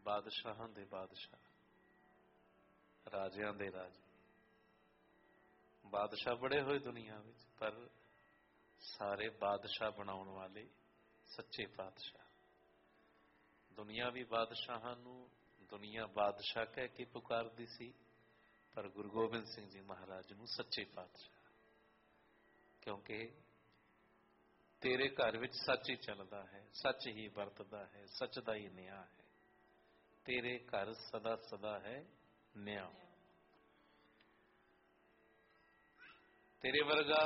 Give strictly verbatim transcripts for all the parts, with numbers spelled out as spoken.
बादशाहां दे बादशाह, राजियां दे राजे। बादशाह बड़े हुए दुनिया में, पर सारे बादशाह बनाउण वाले सच्चे पातशाह। दुनिया भी बादशाहां नूं दुनिया बादशाह कह के पुकारदी सी, पर गुरु गोबिंद सिंह जी महाराज नूं सच्चे पातशाह, क्योंकि तेरे घर विच सच ही चलदा है, सच ही वरतदा है, सच दा ही न्याय है। तेरे घर सदा सदा है न्याय। तेरे वर्गा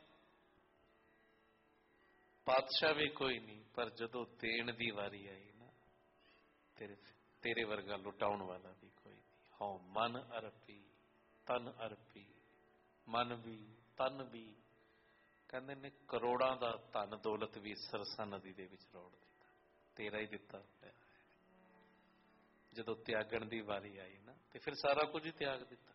पातशाह भी कोई नहीं, पर जदों देण दी वारी आई ना, तेरे तेरे वर्गा लुटाउण वाला भी कोई नहीं। हौ मन अर्पी तन अर्पी, मन भी तन भी। कहते ने करोड़ां दा धन दौलत भी सरसा नदी दे विच रोड़ दिता, तेरा ही दिता होया है। जदों त्यागण दी वारी आई ना, ते फिर सारा कुछ ही त्याग दिता।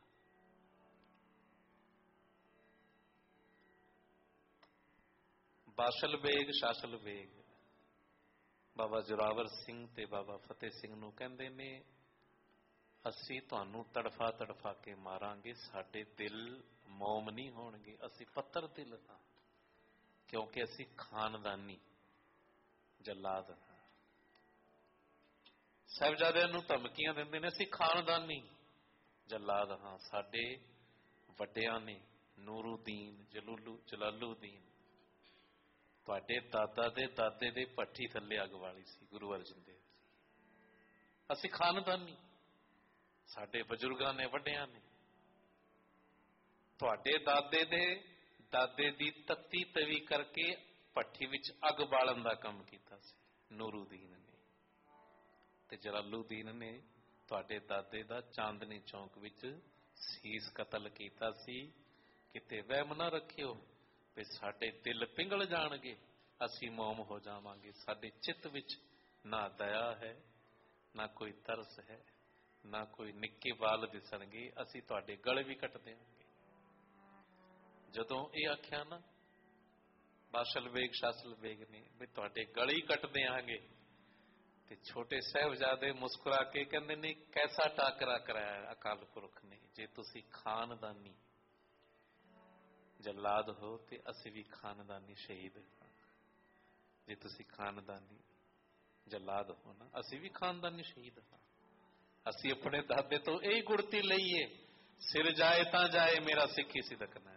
बाशल बेग शासल बेग बाबा जोरावर सिंह ते बाबा फतेह सिंह नूं कहंदे ने, असी तुहानूं तड़फा तड़फा के मारांगे, साडे दिल मोम नहीं होणगे, असी पत्थर दिल हां, क्योंकि असी खानदानी जलाद हां। साहिबजादियां नूं धमकियां दिंदे ने, असी खानदानी जलाद हां। साडे वड्डियां ने नूरुद्दीन जलूलू जलालुद्दीन, तुहाडे दादा दे दादे दे भट्ठी थल्ले अग वाली सी गुरु अर्जन देव जी। असी खानदानी, साडे बजुर्गां ने वड्डियां ने तुहाडे दादे दे दादे दी तत्ती तवी करके भट्ठी विच अग बालन दा काम कीता सी नूरुद्दीन ने, ते जलालुद्दीन ने तुहाडे दादे दा चांदनी चौक विच सीस कतल कीता सी। किते वहम ना रखियो भी साडे दिल पिंगल जाणगे, असी मोम हो जावांगे। साडे चित्त विच ना दया है, ना कोई तरस है, ना कोई निक्के बाल दिसणगे, असी तुहाडे गले भी कट देंगे। जदों ये आख्या ना बाशल बेग शासल बेग ने भी तुहाडे गले ही कट देंगे, ते छोटे साहिबजादे मुस्कुरा के कहंदे ने, कैसा टाकरा कराया अकाल पुरख ने, जे तुसी खानदानी जलाद हो ते असी भी खानदानी शहीद हां। जे तुसी खानदानी जलाद हो ना, असी भी खानदानी शहीद हां। असी अपने दादे तो यही गुड़ती लईए, सिर जाए तां जाए मेरा सिख ही सिदक ना